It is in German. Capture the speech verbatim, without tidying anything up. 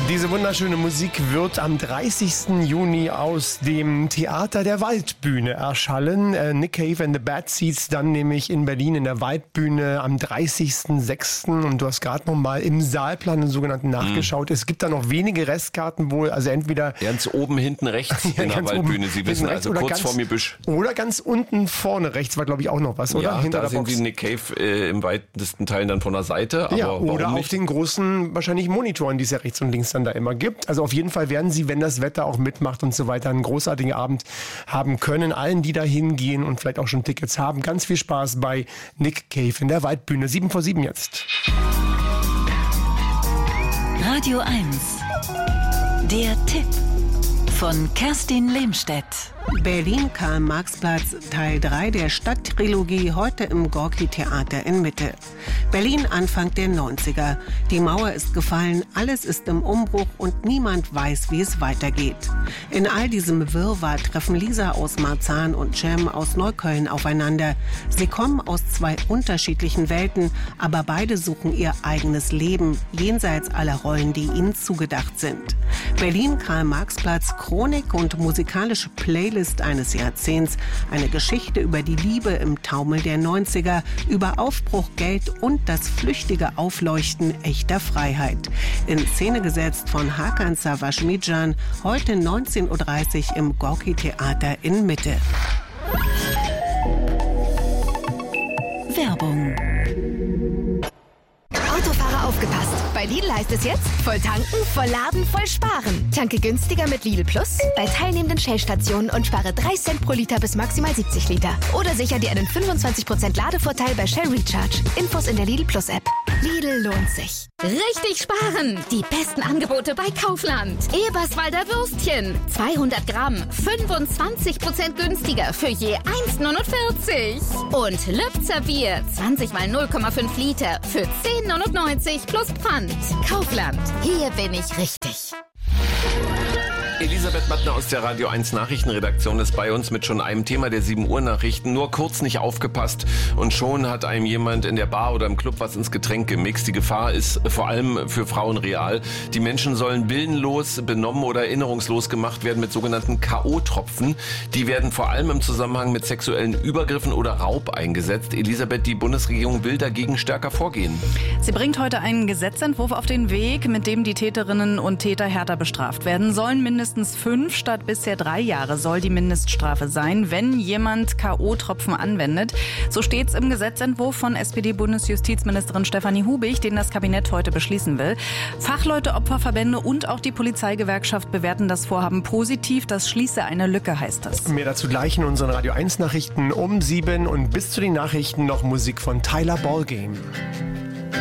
Diese wunderschöne Musik wird am dreißigsten Juni aus dem Theater der Waldbühne erschallen. Äh, Nick Cave and the Bad Seeds dann nämlich in Berlin in der Waldbühne am dreißigsten sechsten Und du hast gerade noch mal im Saalplan den sogenannten nachgeschaut. Mhm. Es gibt da noch wenige Restkarten wohl, also entweder... Ganz oben hinten rechts ja, in der Waldbühne, oben, Sie wissen, also kurz ganz, vorm Gebüsch. Oder ganz unten vorne rechts war, glaube ich, auch noch was, oder? Ja, Hinter da der sehen Box. Sie Nick Cave äh, im weitesten Teil dann von der Seite. Aber ja, oder warum auf nicht? den großen, wahrscheinlich Monitoren, die es ja rechts und links dann da immer gibt. Also auf jeden Fall werden Sie, wenn das Wetter auch mitmacht und so weiter, einen großartigen Abend haben können. Allen, die da hingehen und vielleicht auch schon Tickets haben, ganz viel Spaß bei Nick Cave in der Waldbühne. sieben vor sieben jetzt. Radio eins. Der Tipp von Kerstin Lehmstedt. Berlin-Karl-Marx-Platz, Teil drei der Stadttrilogie, heute im Gorki-Theater in Mitte. Berlin Anfang der neunziger. Die Mauer ist gefallen, alles ist im Umbruch und niemand weiß, wie es weitergeht. In all diesem Wirrwarr treffen Lisa aus Marzahn und Cem aus Neukölln aufeinander. Sie kommen aus zwei unterschiedlichen Welten, aber beide suchen ihr eigenes Leben, jenseits aller Rollen, die ihnen zugedacht sind. Berlin-Karl-Marx-Platz, Chronik und musikalische Playlist eines Jahrzehnts, eine Geschichte über die Liebe im Taumel der neunziger, über Aufbruch, Geld und das flüchtige Aufleuchten echter Freiheit. In Szene gesetzt von Hakan Savaschmidjan, heute neunzehn Uhr dreißig im Gorki-Theater in Mitte. Werbung. Autofahrer aufgepasst! Bei Lidl heißt es jetzt, voll tanken, voll laden, voll sparen. Tanke günstiger mit Lidl Plus bei teilnehmenden Shell-Stationen und spare drei Cent pro Liter bis maximal siebzig Liter. Oder sicher dir einen fünfundzwanzig Prozent Ladevorteil bei Shell Recharge. Infos in der Lidl Plus App. Lidl lohnt sich. Richtig sparen! Die besten Angebote bei Kaufland. Eberswalder Würstchen. zweihundert Gramm. fünfundzwanzig Prozent günstiger für je eins Komma neunundvierzig. Und Lübzer Bier. zwanzig mal null Komma fünf Liter für zehn Komma neunundneunzig plus Pfand. Kaufland. Hier bin ich richtig. Elisabeth Mattner aus der Radio eins Nachrichtenredaktion ist bei uns mit schon einem Thema der sieben Uhr Nachrichten. Nur kurz nicht aufgepasst und schon hat einem jemand in der Bar oder im Club was ins Getränk gemixt. Die Gefahr ist vor allem für Frauen real. Die Menschen sollen willenlos, benommen oder erinnerungslos gemacht werden mit sogenannten K O-Tropfen. Die werden vor allem im Zusammenhang mit sexuellen Übergriffen oder Raub eingesetzt. Elisabeth, die Bundesregierung will dagegen stärker vorgehen. Sie bringt heute einen Gesetzentwurf auf den Weg, mit dem die Täterinnen und Täter härter bestraft werden sollen. Mindestens fünf statt bisher drei Jahre soll die Mindeststrafe sein, wenn jemand K O-Tropfen anwendet. So steht's im Gesetzentwurf von S P D-Bundesjustizministerin Stefanie Hubig, den das Kabinett heute beschließen will. Fachleute, Opferverbände und auch die Polizeigewerkschaft bewerten das Vorhaben positiv. Das schließe eine Lücke, heißt es. Mehr dazu gleich in unseren Radio eins Nachrichten um sieben und bis zu den Nachrichten noch Musik von Tyler Ballgame.